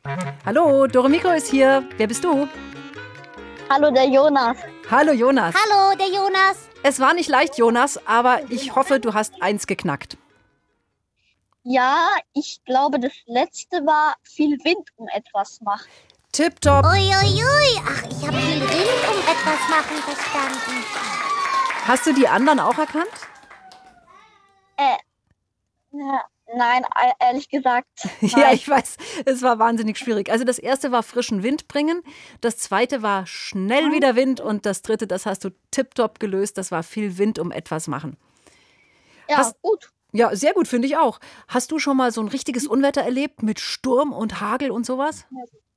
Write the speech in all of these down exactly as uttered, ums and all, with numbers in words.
Hallo, Dore Mikro ist hier. Wer bist du? Hallo, der Jonas. Hallo, Jonas. Hallo, der Jonas. Es war nicht leicht, Jonas, aber ich hoffe, du hast eins geknackt. Ja, ich glaube, das letzte war viel Wind um etwas macht. Tipptopp. Uiuiui. Ach, ich habe viel Wind um etwas machen verstanden. Hast du die anderen auch erkannt? Äh, na, nein, e- ehrlich gesagt. Ja, Nein. ich weiß, es war wahnsinnig schwierig. Also das erste war frischen Wind bringen, das zweite war schnell wieder Wind und das dritte, das hast du tipptopp gelöst, das war viel Wind um etwas machen. Ja, Hast- gut. Ja, sehr gut, finde ich auch. Hast du schon mal so ein richtiges Unwetter erlebt mit Sturm und Hagel und sowas?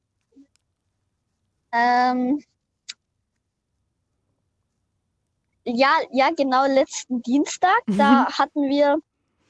Ähm, ja, ja, genau, letzten Dienstag, da hatten wir,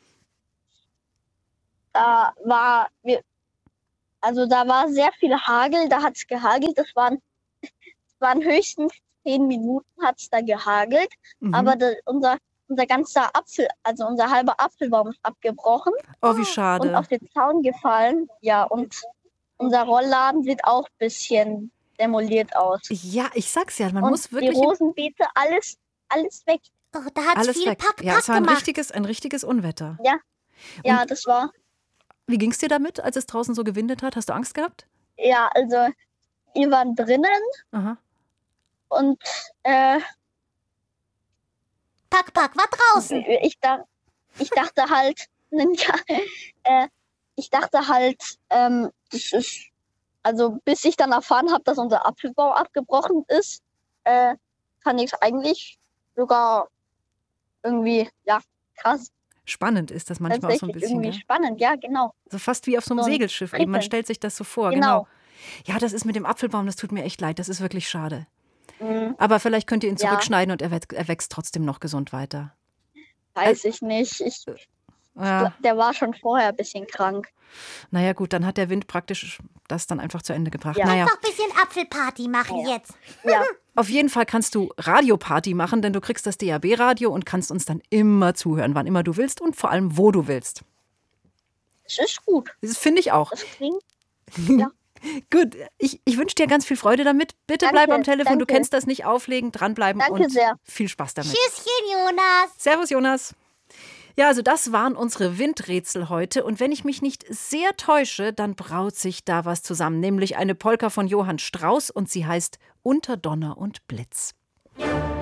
da war, wir, also da war sehr viel Hagel, da hat es gehagelt, das waren, das waren höchstens zehn Minuten hat es da gehagelt, Mhm. aber da, unser, unser ganzer Apfel, also unser halber Apfelbaum ist abgebrochen Oh, wie und schade. auf den Zaun gefallen, ja, und unser Rollladen sieht auch ein bisschen demoliert aus. Ja, ich sag's ja, man Und muss die wirklich Rosenbeete, alles, alles weg. Oh, da hat's alles viel weg. Pack, Ja, Pack es war ein gemacht. richtiges, ein richtiges Unwetter. Ja, das war, Wie ging's dir damit, als es draußen so gewindet hat? Hast du Angst gehabt? ja, also, wir waren drinnen Aha. und äh, Pack, Pack, war draußen. ich, da, ich dachte halt, ja, äh, ich dachte halt, ähm, das ist, also bis ich dann erfahren habe, dass unser Apfelbaum abgebrochen ist, äh, fand ich es eigentlich sogar irgendwie, ja, krass, Spannend ist das manchmal auch so ein tatsächlich bisschen, irgendwie gell? spannend, ja, genau, So fast wie auf so einem So ein Segelschiff eben. Man Kribbeln. stellt sich das so vor, genau. genau. Ja, das ist mit dem Apfelbaum, das tut mir echt leid, das ist wirklich schade. Mhm, Aber vielleicht könnt ihr ihn Ja. zurückschneiden und er, wächst- er wächst trotzdem noch gesund weiter. weiß ich nicht. Ich, Ja, der war schon vorher ein bisschen krank. naja gut, dann hat der Wind praktisch das dann einfach zu Ende gebracht. Ja. Naja, Einfach ein bisschen Apfelparty machen Ja. jetzt. Ja, auf jeden Fall kannst du Radioparty machen, denn du kriegst das D A B-Radio und kannst uns dann immer zuhören, wann immer du willst und vor allem, wo du willst. es ist gut. Das finde ich auch. Das klingt, Gut, ich, ich wünsche dir ganz viel Freude damit. Bitte Danke, bleib am Telefon, du danke. kennst das nicht, auflegen, dranbleiben Danke und sehr. viel Spaß damit. Tschüsschen, Jonas. Servus, Jonas. Ja, also das waren unsere Windrätsel heute. Und wenn ich mich nicht sehr täusche, dann braut sich da was zusammen. Nämlich eine Polka von Johann Strauss und sie heißt Unter Donner und Blitz.